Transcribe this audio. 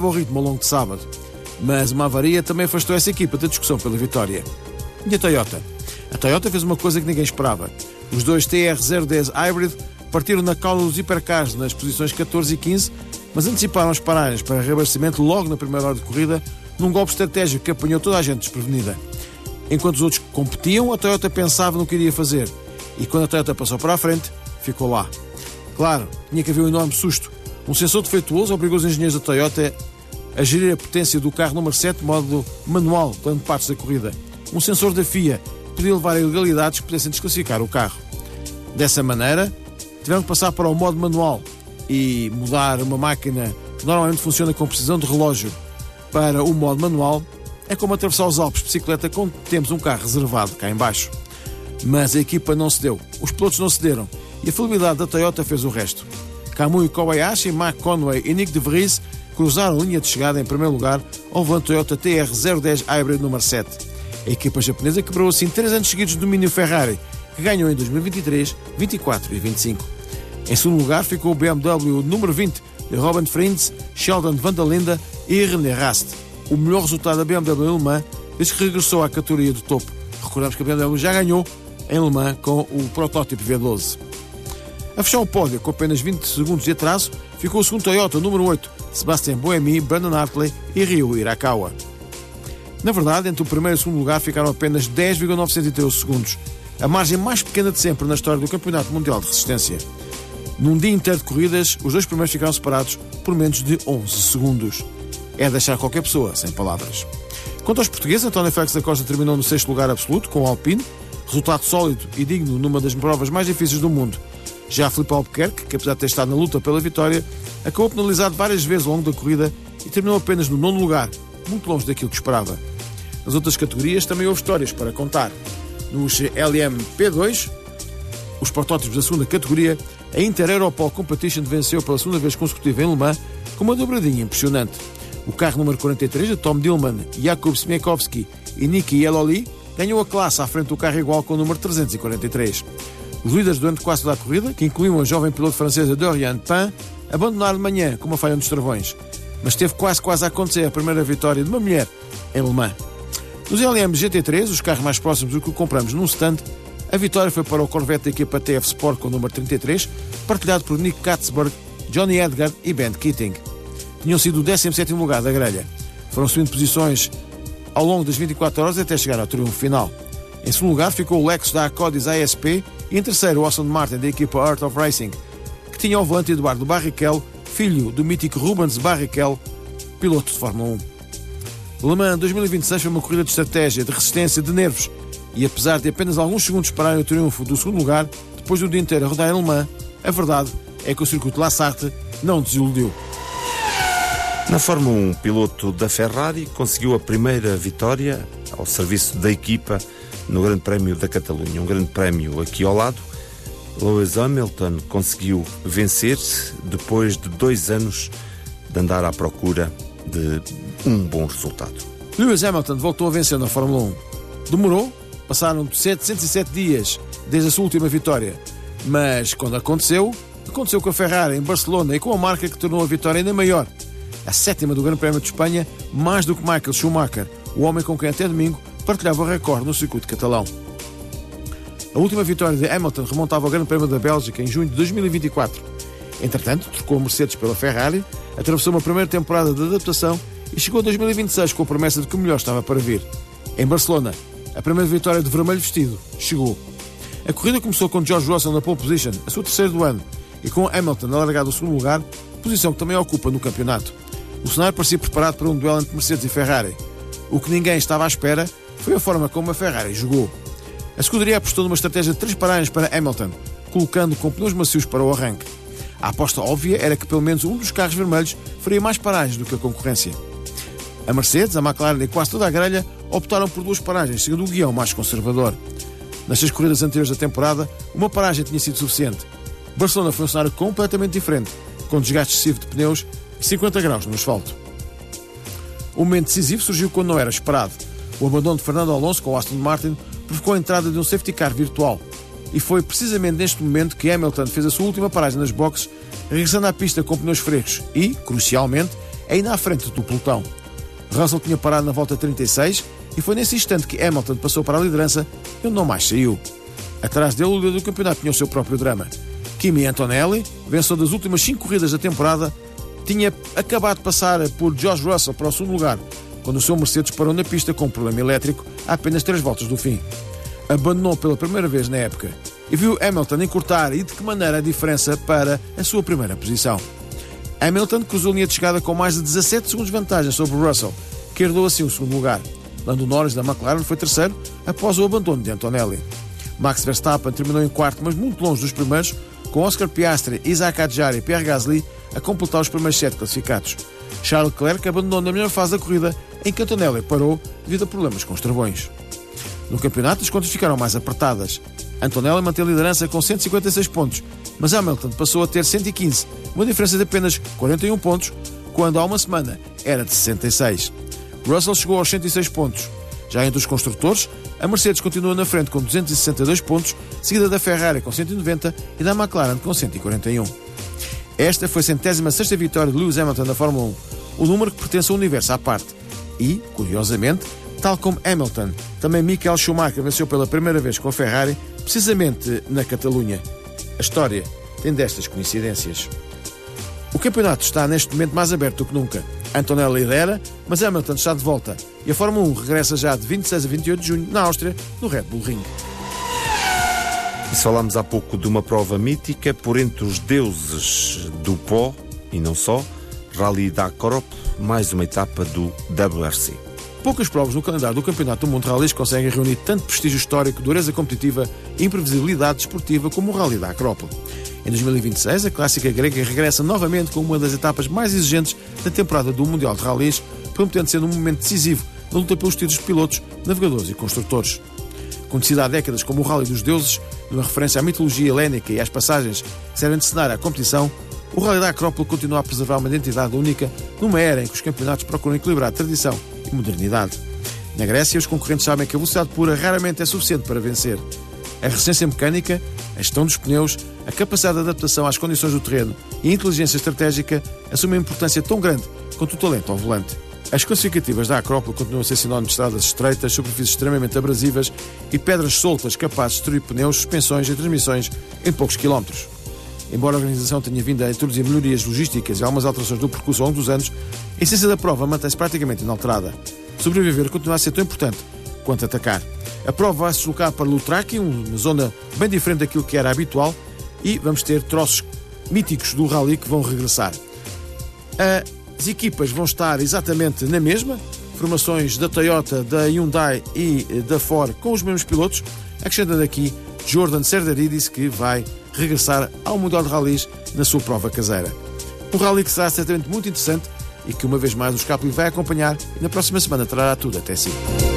o ritmo ao longo de sábado, mas uma avaria também afastou essa equipa da discussão pela vitória. E a Toyota? A Toyota fez uma coisa que ninguém esperava. Os dois TR010 Hybrid partiram na cauda dos hipercars nas posições 14 e 15, mas anteciparam as paragens para reabastecimento logo na primeira hora de corrida, num golpe estratégico que apanhou toda a gente desprevenida. Enquanto os outros competiam, a Toyota pensava no que iria fazer. E quando a Toyota passou para a frente, ficou lá. Claro, tinha que haver um enorme susto. Um sensor defeituoso obrigou os engenheiros da Toyota a gerir a potência do carro número 7 de modo manual durante partes da corrida. Um sensor da FIA podia levar a ilegalidades que pudessem desclassificar o carro. Dessa maneira, tiveram que passar para o modo manual e mudar uma máquina que normalmente funciona com precisão de relógio para o modo manual. É como atravessar os Alpes de bicicleta quando temos um carro reservado cá em baixo. Mas a equipa não cedeu, os pilotos não cederam e a fiabilidade da Toyota fez o resto. Kamui Kobayashi, Mark Conway e Nick de Vries cruzaram a linha de chegada em primeiro lugar ao volante Toyota TR010 Hybrid número 7. A equipa japonesa quebrou assim 3 anos seguidos de domínio Ferrari, que ganhou em 2023, 24 e 25. Em segundo lugar ficou o BMW número 20 de Robin Frijns, Sheldon van der Linde e René Rast. O melhor resultado da BMW em Le Mans desde que regressou à categoria de topo. Recordamos que a BMW já ganhou em Le Mans com o protótipo V12. A fechar o pódio com apenas 20 segundos de atraso ficou o segundo Toyota número 8, Sebastian Buemi, Brandon Hartley e Ryu Hirakawa. Na verdade, entre o primeiro e o segundo lugar ficaram apenas 10,913 segundos, a margem mais pequena de sempre na história do Campeonato Mundial de Resistência. Num dia inteiro de corridas, os dois primeiros ficaram separados por menos de 11 segundos. É deixar qualquer pessoa sem palavras. Quanto aos portugueses, António Félix da Costa terminou no 6º lugar absoluto, com o Alpine, resultado sólido e digno numa das provas mais difíceis do mundo. Já Filipe Albuquerque, que apesar de ter estado na luta pela vitória, acabou penalizado várias vezes ao longo da corrida e terminou apenas no 9º lugar, muito longe daquilo que esperava. Nas outras categorias também houve histórias para contar. Nos LMP2, os protótipos da segunda categoria, a Inter Europol Competition venceu pela segunda vez consecutiva em Le Mans com uma dobradinha impressionante. O carro número 43 de Tom Dillman, Jakub Smiekowski e Niki Eloli ganhou a classe à frente do carro igual com o número 343. Os líderes durante quase toda a corrida, que incluíam a jovem piloto francesa Doriane Pain, abandonaram de manhã com uma falha nos travões, mas teve quase a acontecer a primeira vitória de uma mulher em Le Mans. Nos LM GT3, os carros mais próximos do que compramos num stand, a vitória foi para o Corvette da equipa TF Sport com o número 33, partilhado por Nick Katzberg, Johnny Edgar e Ben Keating. Tinham sido o 17º lugar da grelha. Foram subindo posições ao longo das 24 horas até chegar ao triunfo final. Em segundo lugar ficou o Lexus da Acodis ASP e em terceiro o Aston Martin da equipa Art of Racing, que tinha ao volante Eduardo Barrichello, filho do mítico Rubens Barrichello, piloto de Fórmula 1. Le Mans 2026 foi uma corrida de estratégia, de resistência, de nervos, e apesar de apenas alguns segundos pararem o triunfo do segundo lugar, depois do dia inteiro a rodar em Le Mans, a verdade é que o circuito de La Sarthe não desiludiu. Na Fórmula 1, piloto da Ferrari conseguiu a primeira vitória ao serviço da equipa no Grande Prémio da Catalunha, um grande prémio aqui ao lado. Lewis Hamilton conseguiu vencer depois de 2 anos de andar à procura de um bom resultado. Lewis Hamilton voltou a vencer na Fórmula 1. Demorou, passaram 707 dias desde a sua última vitória, mas quando aconteceu com a Ferrari em Barcelona e com a marca que tornou a vitória ainda maior. A 7ª do Grande Prémio de Espanha, mais do que Michael Schumacher, o homem com quem até domingo partilhava o recorde no circuito catalão. A última vitória de Hamilton remontava ao Grande Prémio da Bélgica em junho de 2024. Entretanto, trocou a Mercedes pela Ferrari, atravessou uma primeira temporada de adaptação e chegou a 2026 com a promessa de que o melhor estava para vir. Em Barcelona, a primeira vitória de vermelho vestido chegou. A corrida começou com George Russell na pole position, a sua terceira do ano, e com Hamilton a largar do segundo lugar, posição que também ocupa no campeonato. O cenário parecia preparado para um duelo entre Mercedes e Ferrari. O que ninguém estava à espera foi a forma como a Ferrari jogou. A escuderia apostou numa estratégia de 3 paragens para Hamilton, colocando com pneus macios para o arranque. A aposta óbvia era que pelo menos um dos carros vermelhos faria mais paragens do que a concorrência. A Mercedes, a McLaren e quase toda a grelha optaram por 2 paragens, segundo o guião mais conservador. Nas 6 corridas anteriores da temporada, uma paragem tinha sido suficiente. Barcelona foi um cenário completamente diferente, com desgaste excessivo de pneus e 50 graus no asfalto. O momento decisivo surgiu quando não era esperado. O abandono de Fernando Alonso com o Aston Martin provocou a entrada de um safety car virtual. E foi precisamente neste momento que Hamilton fez a sua última paragem nas boxes, regressando à pista com pneus frescos e, crucialmente, ainda à frente do pelotão. Russell tinha parado na volta 36 e foi nesse instante que Hamilton passou para a liderança e onde não mais saiu. Atrás dele, o líder do campeonato tinha o seu próprio drama. Kimi Antonelli, vencedor das últimas 5 corridas da temporada, tinha acabado de passar por George Russell para o segundo lugar, quando o seu Mercedes parou na pista com um problema elétrico a apenas 3 voltas do fim. Abandonou pela primeira vez na época e viu Hamilton encurtar e de que maneira a diferença para a sua primeira posição. Hamilton cruzou a linha de chegada com mais de 17 segundos de vantagem sobre Russell, que herdou assim o segundo lugar. Lando Norris da McLaren foi terceiro após o abandono de Antonelli. Max Verstappen terminou em quarto, mas muito longe dos primeiros, com Oscar Piastri, Isaac Adjar e Pierre Gasly a completar os primeiros 7 classificados. Charles Leclerc abandonou na melhor fase da corrida, em que Antonelli parou devido a problemas com os travões. No campeonato, as contas ficaram mais apertadas. Antonelli manteve a liderança com 156 pontos, mas Hamilton passou a ter 115, uma diferença de apenas 41 pontos, quando há uma semana era de 66. Russell chegou aos 106 pontos. Já entre os construtores, a Mercedes continua na frente com 262 pontos, seguida da Ferrari com 190 e da McLaren com 141. Esta foi a 106ª vitória de Lewis Hamilton na Fórmula 1, o número que pertence ao universo à parte. E, curiosamente, tal como Hamilton, também Michael Schumacher venceu pela primeira vez com a Ferrari, precisamente na Catalunha. A história tem destas coincidências. O campeonato está neste momento mais aberto do que nunca. Antonelli lidera, mas Hamilton está de volta e a Fórmula 1 regressa já de 26 a 28 de junho na Áustria, no Red Bull Ring. E falámos há pouco de uma prova mítica por entre os deuses do pó, e não só, Rally Dakar, mais uma etapa do WRC. Poucas provas no calendário do Campeonato do Mundo de Rallys conseguem reunir tanto prestígio histórico, dureza competitiva e imprevisibilidade desportiva como o Rally da Acrópole. Em 2026, a clássica grega regressa novamente com uma das etapas mais exigentes da temporada do Mundial de Rallys, prometendo ser um momento decisivo na luta pelos títulos de pilotos, navegadores e construtores. Conhecida há décadas como o Rally dos Deuses, numa referência à mitologia helénica e às passagens que servem de cenário à competição, o Rally da Acrópole continua a preservar uma identidade única numa era em que os campeonatos procuram equilibrar tradição e modernidade. Na Grécia, os concorrentes sabem que a velocidade pura raramente é suficiente para vencer. A resistência mecânica, a gestão dos pneus, a capacidade de adaptação às condições do terreno e a inteligência estratégica assumem uma importância tão grande quanto o talento ao volante. As classificativas da Acrópole continuam a ser sinónimo de estradas estreitas, superfícies extremamente abrasivas e pedras soltas capazes de destruir pneus, suspensões e transmissões em poucos quilómetros. Embora a organização tenha vindo a introduzir melhorias logísticas e algumas alterações do percurso ao longo dos anos, a essência da prova mantém-se praticamente inalterada. Sobreviver continua a ser tão importante quanto atacar. A prova vai se deslocar para Loutraki, uma zona bem diferente daquilo que era habitual, e vamos ter troços míticos do rally que vão regressar. As equipas vão estar exatamente na mesma, formações da Toyota, da Hyundai e da Ford com os mesmos pilotos, acrescentando aqui Jordan Serdaridis, que vai regressar ao Mundial de Rallys na sua prova caseira. Um rally que será certamente muito interessante e que uma vez mais o Scapoli vai acompanhar e na próxima semana trará tudo até si.